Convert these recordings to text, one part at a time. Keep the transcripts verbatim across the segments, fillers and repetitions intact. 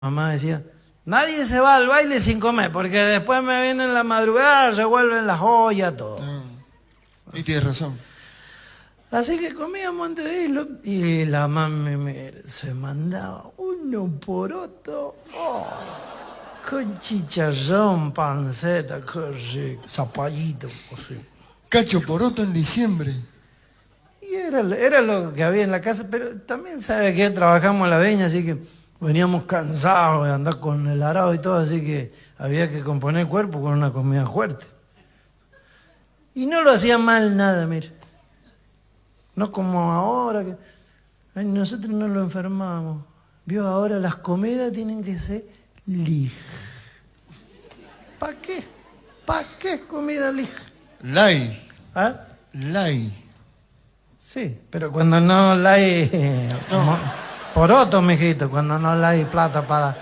Mamá decía, nadie se va al baile sin comer, porque después me vienen la madrugada, revuelven las ollas, todo. Ah, y tienes razón. Así que comíamos antes de irlo, y la mami me, se mandaba uno poroto, oh, con chicharrón, panceta, qué rico, zapallito, así. Cacho poroto en diciembre. Y era, era lo que había en la casa, pero también sabe que trabajamos en la viña, así que veníamos cansados de andar con el arado y todo, así que había que componer el cuerpo con una comida fuerte. Y no lo hacía mal nada, mire. No como ahora, que ay, nosotros no lo enfermamos. Vio, ahora las comidas tienen que ser lija. ¿Para qué? ¿Para qué comida lija? Lai. ¿Ah? Lai. Sí, pero cuando no la hay... No. Poroto, mijito, cuando no la hay plata para...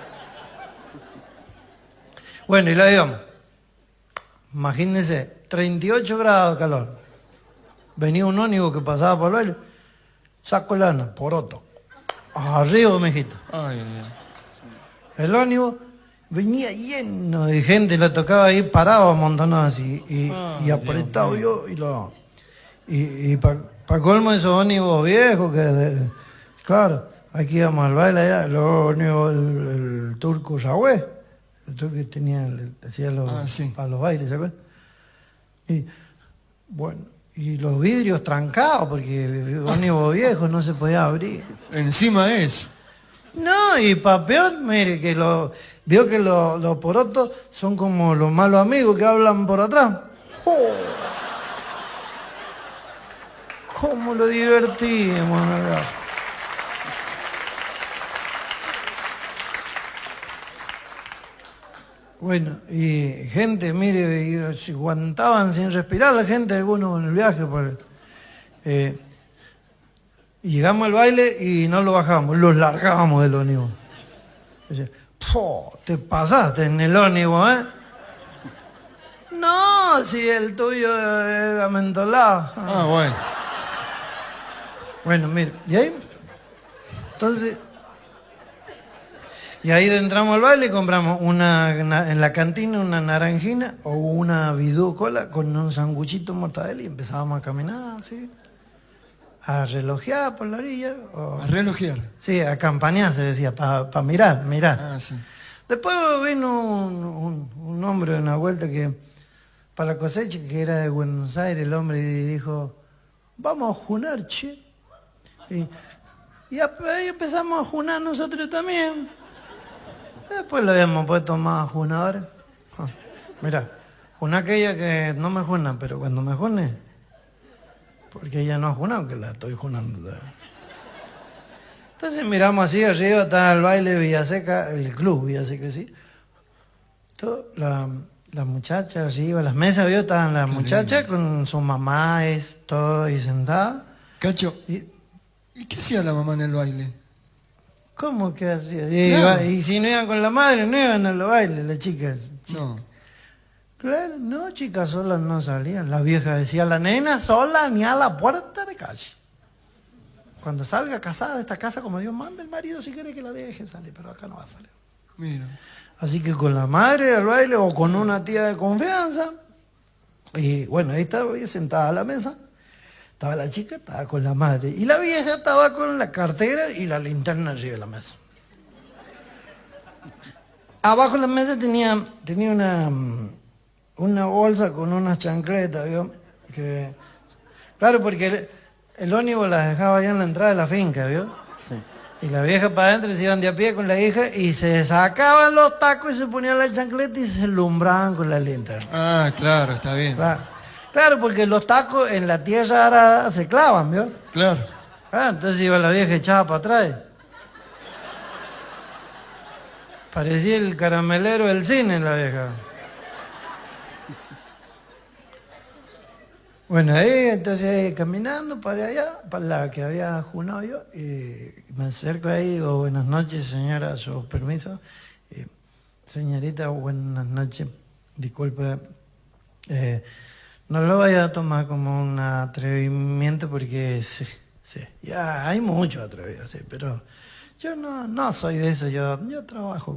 Bueno, y lo digamos. Imagínense, treinta y ocho grados de calor. Venía un ónibus que pasaba por el baile. Saco lana, poroto. Arriba, mijito. Ay, ay, ay. El ónibus venía lleno de gente, le tocaba ahí parado amontonado así. Y, Ah, y apretado Dios yo y lo... Y, y para pa colmo de esos ónibus viejos que... De, claro, aquí íbamos al baile allá, los ónibus, el, el turco Yahweh, el turco que tenía, el, hacía los, Ah, sí. para los bailes, ¿se acuerdan? Y bueno, y los vidrios trancados, porque ónibus viejos no se podía abrir. Encima de eso. No, y para peor, mire, que lo, vio que los los porotos son como los malos amigos que hablan por atrás. ¡Oh! ¿Cómo lo divertimos, ¿verdad? Bueno, y gente, mire, y se aguantaban sin respirar la gente, algunos en el viaje. Por, eh, y llegamos al baile y no lo bajábamos, los largábamos del ónibus. Decía, "Po, te pasaste en el ónibus, ¿eh?" No, si el tuyo era mentolado. Ah, bueno. Bueno, mire, y ahí, entonces, y ahí entramos al baile y compramos una, una- en la cantina una naranjina o una bidú cola con un sanguchito mortadela y empezábamos a caminar así, a relojear por la orilla, o, A relojear. sí, a campanear se decía, para pa mirar, mirar. Ah, sí. Después vino un, un, un hombre de una vuelta que, para la cosecha, que era de Buenos Aires, el hombre, y dijo, vamos a junar, che. Y, y ahí empezamos a junar nosotros también. Después lo habíamos puesto más junadores. Ah, mira, juna aquella que no me juna, pero cuando me june, porque ella no ha junado, que la estoy junando. Entonces miramos así arriba, está el baile de Villaseca, el club Villaseca, sí. Todo, la, la muchacha arriba, las mesas, ¿vio? Estaban las Qué muchachas lindo. con sus mamás, todo ahí sentadas. Cacho, Y, ¿y qué hacía la mamá en el baile? ¿cómo que hacía? Y, Claro. iba- y si no iban con la madre, no iban a los bailes, las chicas. No. Claro, no, chicas solas no salían. La vieja decía, la nena sola ni a la puerta de calle. Cuando salga casada de esta casa, como Dios manda, el marido si quiere que la deje salir, pero acá no va a salir. Mira. Así que con la madre al baile o con una tía de confianza. Y bueno, ahí estaba ella sentada a la mesa. Estaba la chica, estaba con la madre. Y la vieja estaba con la cartera y la linterna arriba de la mesa. Abajo de la mesa tenía, tenía una, mm, una bolsa con unas chancletas, ¿vio? Que, claro, porque el, el ónibus las dejaba allá en la entrada de la finca, ¿vio? Sí. Y la vieja para adentro se iban de a pie con la hija y se sacaban los tacos y se ponían la chancleta y se alumbraban con la linterna. Ah, claro, está bien. Claro, claro, porque los tacos en la tierra arada se clavan, ¿vio? Claro. Ah, entonces iba la vieja echada para atrás. Parecía el caramelero del cine la vieja. Bueno, ahí entonces caminando para allá, para la que había junado yo, y me acerco ahí, digo, buenas noches señora, su permiso. Y, señorita, buenas noches, disculpe, eh, no lo vaya a tomar como un atrevimiento porque sí, sí, ya hay mucho atrevido, sí, pero Yo no, no soy de eso, yo, yo trabajo